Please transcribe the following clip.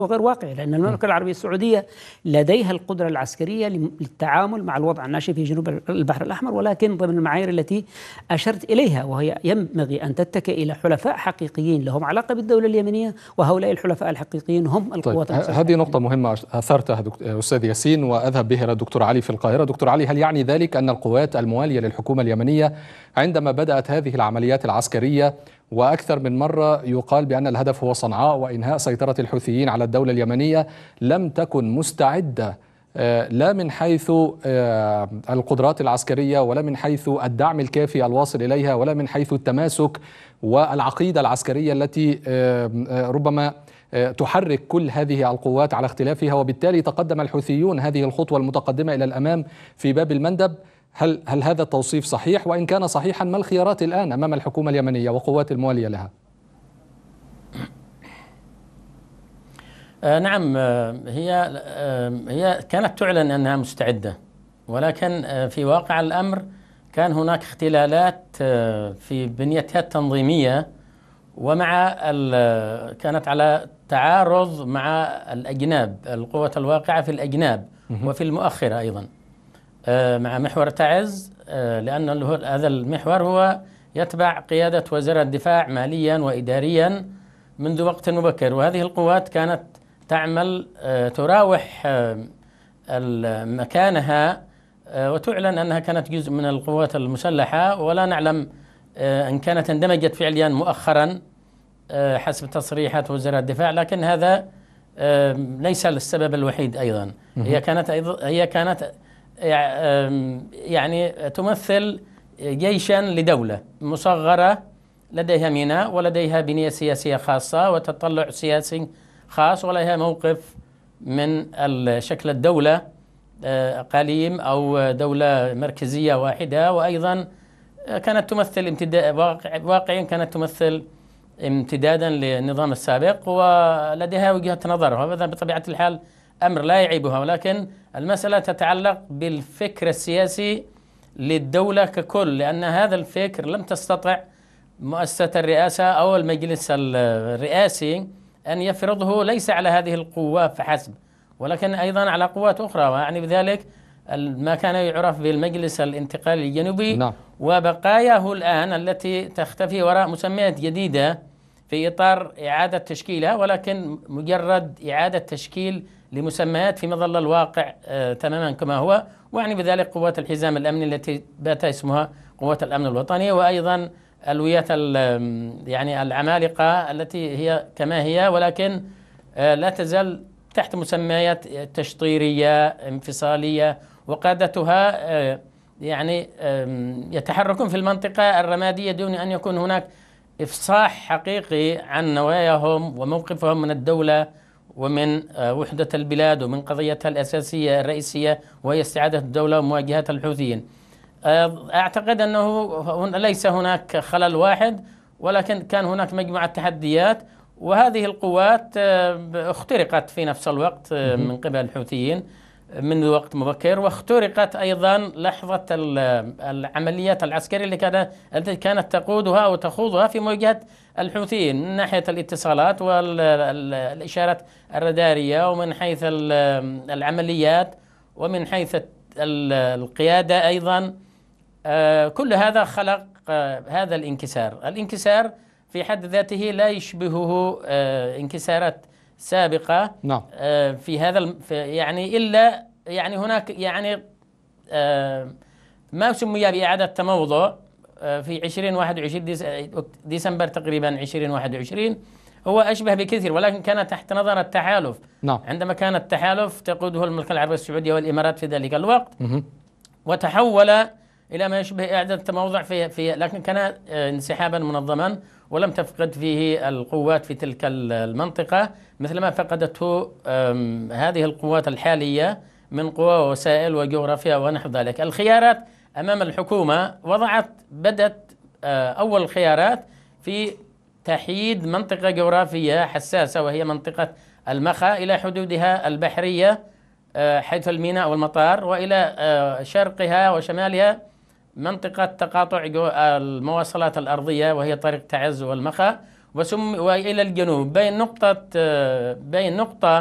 غير واقعي، لأن المملكة العربية السعودية لديها القدرة العسكرية للتعامل مع الوضع الناشئ في جنوب البحر الأحمر، ولكن ضمن المعايير التي أشرت إليها، وهي ينبغي أن تتكئ إلى حلفاء حقيقيين لهم علاقة بالدولة اليمنية، وهؤلاء الحلفاء الحقيقيين هم القوات المسلحة. هذه نقطة مهمة أثرتها أستاذ ياسين، وأذهب به إلى الدكتور علي في القاهرة. دكتور علي، هل يعني ذلك أن القوات الموالية للحكومة اليمنية عندما بدأت هذه العمليات العسكرية، وأكثر من مرة يقال بأن الهدف هو صنعاء وإنهاء سيطرة الحوثيين على الدولة اليمنية، لم تكن مستعدة لا من حيث القدرات العسكرية ولا من حيث الدعم الكافي الواصل إليها ولا من حيث التماسك والعقيدة العسكرية التي ربما تحرك كل هذه القوات على اختلافها، وبالتالي تقدم الحوثيون هذه الخطوة المتقدمة إلى الأمام في باب المندب؟ هل هذا التوصيف صحيح؟ وإن كان صحيحا، ما الخيارات الآن أمام الحكومة اليمنية وقوات الموالية لها؟ نعم، هي كانت تعلن أنها مستعدة، ولكن في واقع الأمر كان هناك اختلالات في بنيتها التنظيمية، كانت على تعارض مع الأجناب، القوة الواقعة في الأجناب وفي المؤخرة أيضا مع محور تعز، لأن هذا المحور هو يتبع قيادة وزير الدفاع ماليا وإداريا منذ وقت مبكر، وهذه القوات كانت تعمل تراوح مكانها وتعلن أنها كانت جزء من القوات المسلحة، ولا نعلم أن كانت اندمجت فعليا مؤخرا حسب تصريحات وزير الدفاع، لكن هذا ليس السبب الوحيد. أيضا هي كانت يعني تمثل جيشا لدولة مصغرة لديها ميناء ولديها بنية سياسية خاصة وتطلع سياسي خاص، ولها موقف من شكل الدولة أقاليم أو دولة مركزية واحدة، وأيضا كانت تمثل واقعيا كانت تمثل امتدادا للنظام السابق، ولديها وجهة نظر، وهذا بطبيعة الحال أمر لا يعيبها، ولكن المسألة تتعلق بالفكر السياسي للدولة ككل، لأن هذا الفكر لم تستطع مؤسسة الرئاسة أو المجلس الرئاسي أن يفرضه ليس على هذه القوة فحسب، ولكن أيضا على قوات أخرى، يعني بذلك ما كان يعرف بالمجلس الانتقالي الجنوبي. نعم. وبقاياه الآن التي تختفي وراء مسميات جديدة في إطار إعادة تشكيلها، ولكن مجرد إعادة تشكيل لمسميات في مظل الواقع تماما كما هو، ويعني بذلك قوات الحزام الأمني التي بات اسمها قوات الأمن الوطني، وأيضا ألوية يعني العمالقة التي هي كما هي، ولكن لا تزال تحت مسميات تشطيرية انفصالية، وقادتها يعني يتحركون في المنطقة الرمادية دون أن يكون هناك إفصاح حقيقي عن نواياهم وموقفهم من الدولة ومن وحدة البلاد ومن قضيتها الأساسية الرئيسية، وهي استعادة الدولة ومواجهة الحوثيين. أعتقد أنه ليس هناك خلل واحد، ولكن كان هناك مجموعة تحديات، وهذه القوات اخترقت في نفس الوقت من قبل الحوثيين منذ وقت مبكر، واخترقت أيضا لحظة العمليات العسكرية التي كانت تقودها أو تخوضها في مواجهة الحوثيين من ناحية الاتصالات والإشارات الرادارية، ومن حيث العمليات، ومن حيث القيادة أيضا. كل هذا خلق هذا الانكسار في حد ذاته لا يشبهه انكسارات سابقة. نعم. في هذا يعني إلا يعني هناك يعني ما سمي بإعادة تموضع في 2021 ديسمبر تقريبا 2021 هو أشبه بكثير، ولكن كان تحت نظر التحالف. نعم. عندما كان التحالف تقوده المملكة العربية السعودية والإمارات في ذلك الوقت، وتحول إلى ما يشبه إعادة تموضع في لكن كان انسحابا منظما، ولم تفقد فيه القوات في تلك المنطقة مثل ما فقدته هذه القوات الحالية من قوى ووسائل وجغرافيا ونحو ذلك. الخيارات أمام الحكومة بدت أول الخيارات في تحييد منطقة جغرافية حساسة، وهي منطقة المخا إلى حدودها البحرية حيث الميناء والمطار، وإلى شرقها وشمالها منطقة تقاطع المواصلات الأرضية وهي طريق تعز والمخا، وإلى الجنوب بين نقطة